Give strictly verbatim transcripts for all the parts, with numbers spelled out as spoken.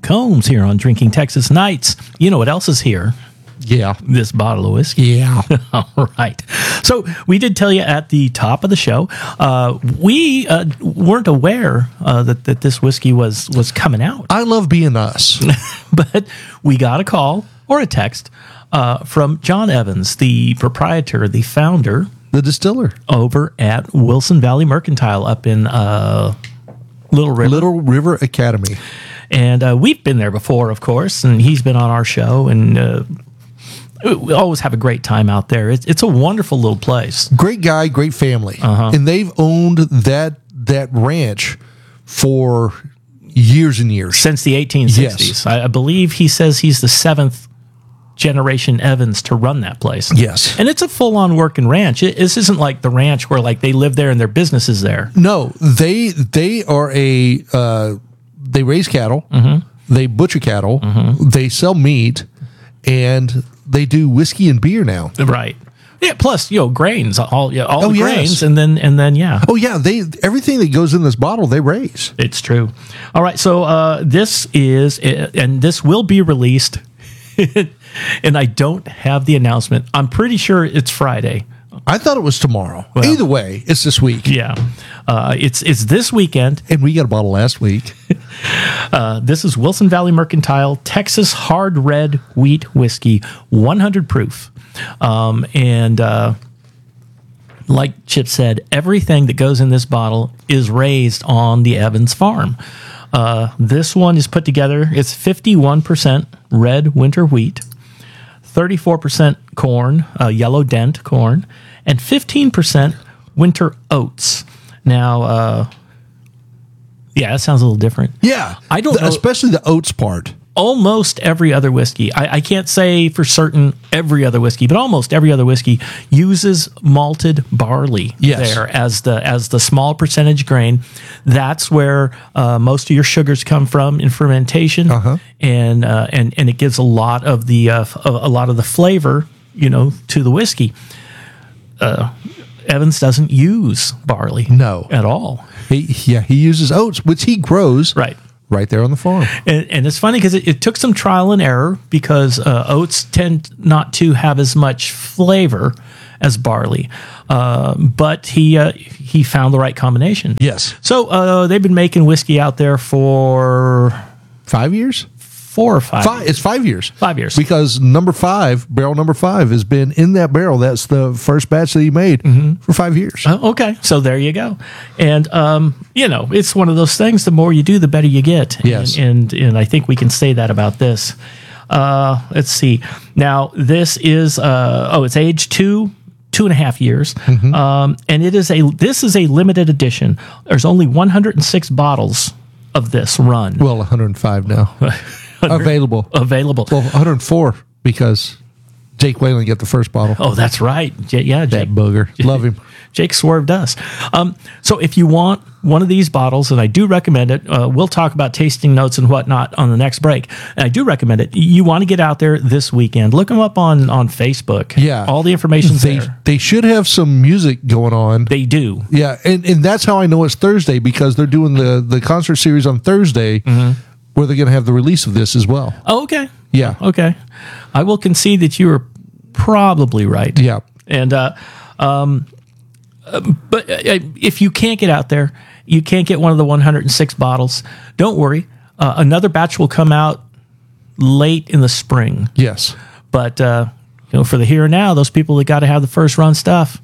Combs here on Drinking Texas Nights. You know what else is here? Yeah. This bottle of whiskey. Yeah. All right. So we did tell you at the top of the show, uh, we uh, weren't aware uh, that, that this whiskey was, was coming out. I love being us. But we got a call or a text uh, from John Evans, the proprietor, the founder, The distiller. over at Wilson Valley Mercantile up in uh, Little River. Little River Academy. And uh, we've been there before, of course, and he's been on our show, and uh, we always have a great time out there. It's, it's a wonderful little place. Great guy, great family. Uh-huh. And they've owned that that ranch for years and years. Since the eighteen sixties. Yes. I, I believe he says he's the seventh generation Evans to run that place. Yes. And it's a full-on working ranch. It, this isn't like the ranch where like they live there and their business is there. No, they they are a uh, they raise cattle, Mm-hmm. they butcher cattle, Mm-hmm. they sell meat, and they do whiskey and beer now. Right. Yeah, plus, you know, grains, all yeah, all Oh, the yes. grains, and then and then yeah. Oh yeah, they everything that goes in this bottle they raise. It's true. All right, so uh, this is, and this will be released, and I don't have the announcement. I'm pretty sure it's Friday. I thought it was tomorrow. Well- Either way, it's this week. Yeah, uh, it's it's this weekend. And we got a bottle last week. Uh, this is Wilson Valley Mercantile Texas Hard Red Wheat Whiskey, one hundred proof, um, and uh, like Chip said, everything that goes in this bottle is raised on the Evans farm. Uh, this one is put together. It's fifty-one percent red winter wheat, thirty-four percent corn, uh, yellow dent corn, and fifteen percent winter oats. Now, uh, yeah, that sounds a little different. Yeah, I don't The- know- especially the oats part. Almost every other whiskey, I, I can't say for certain every other whiskey, but almost every other whiskey uses malted barley Yes. there as the as the small percentage grain. That's where uh, most of your sugars come from in fermentation, Uh-huh. and uh, and and it gives a lot of the uh, f- a lot of the flavor, you know, to the whiskey. Uh, Evans doesn't use barley, No. at all. He, yeah, he uses oats, which he grows Right. right there on the farm. And, and it's funny because it, it took some trial and error because uh, oats tend not to have as much flavor as barley, uh, but he uh, he found the right combination. Yes. So uh, they've been making whiskey out there for Five years? four or five. Five. It's five years. Five years. Because number five, barrel number five, has been in that barrel. That's the first batch that he made for five years. Oh, okay, so there you go. And um, you know, it's one of those things. The more you do, the better you get. Yes. And and, and I think we can say that about this. Uh, let's see. Now this is uh, oh, it's age two. Two and a half years, Mm-hmm. um, and it is a. This is a limited edition. There's only one hundred six bottles of this run Well, one hundred five now. Available. available. Well, one hundred four because Jake Whalen got the first bottle. Oh, that's right. J- yeah, that Jake. booger. Love him. Jake swerved us. Um, so if you want one of these bottles, and I do recommend it, uh, we'll talk about tasting notes and whatnot on the next break. And I do recommend it. You want to get out there this weekend. Look them up on, on Facebook. Yeah. All the information's They, there. they should have some music going on. They do. Yeah, and, and that's how I know it's Thursday because they're doing the, the concert series on Thursday where they're going to have the release of this as well. Oh, okay. Yeah. Okay. I will concede that you are probably right. Yeah. And, uh, um, uh, but uh, if you can't get out there, you can't get one of the one hundred six bottles, don't worry. Uh, another batch will come out late in the spring. Yes. But, uh, you know, for the here and now, those people that got to have the first run stuff,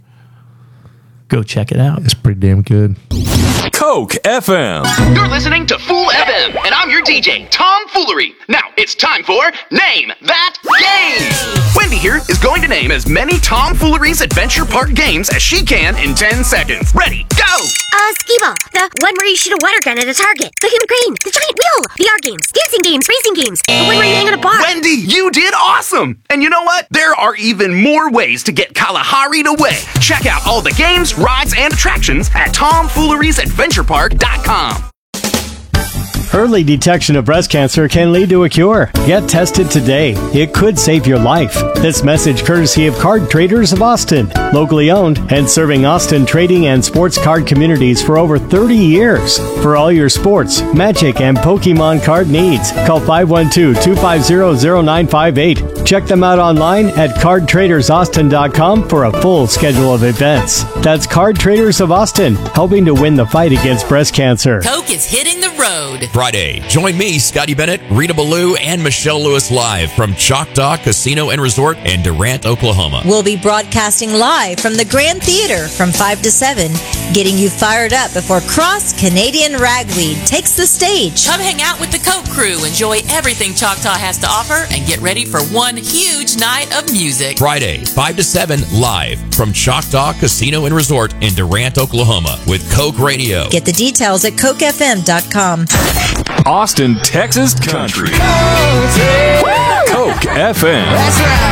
go check it out. It's pretty damn good. Coke F M. You're listening to Fool F M, and I'm your D J, Tom Foolery. Now, it's time for Name That Game! Wendy here is going to name as many Tom Foolery's Adventure Park games as she can in ten seconds. Ready, go! Uh, skee-ball. The one where you shoot a water gun at a target. The human crane. The giant wheel. The R games. Dancing games. Racing games. The one where you hang on a bar. Wendy, you did awesome! And you know what? There are even more ways to get Kalahari'd away. Check out all the games, rides, and attractions at tom fooleries adventure park dot com. Early detection of breast cancer can lead to a cure. Get tested today. It could save your life. This message courtesy of Card Traders of Austin. Locally owned and serving Austin trading and sports card communities for over thirty years. For all your sports, magic, and Pokemon card needs, call five one two, two five zero, zero nine five eight. Check them out online at card traders austin dot com for a full schedule of events. That's Card Traders of Austin, helping to win the fight against breast cancer. Coke is hitting the road. Friday, join me, Scotty Bennett, Rita Ballou, and Michelle Lewis live from Choctaw Casino and Resort in Durant, Oklahoma. We'll be broadcasting live from the Grand Theater from five to seven, getting you fired up before Cross Canadian Ragweed takes the stage. Come hang out with the Coke crew, enjoy everything Choctaw has to offer, and get ready for one huge night of music. Friday, five to seven, live from Choctaw Casino and Resort in Durant, Oklahoma with Coke Radio. Get the details at coke f m dot com. Austin, Texas Country. Coke F M. That's right.